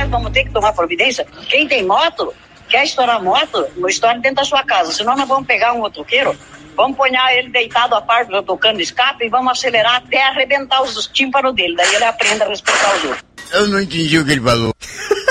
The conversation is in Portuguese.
nós vamos ter que tomar providência. Quem tem moto, quer estourar moto, estoura dentro da sua casa. Senão nós vamos pegar um motoqueiro, vamos pôr ele deitado à parte, tocando escape, e vamos acelerar até arrebentar os tímpanos dele. Daí ele aprende a respeitar os outros. Eu não entendi o que ele falou.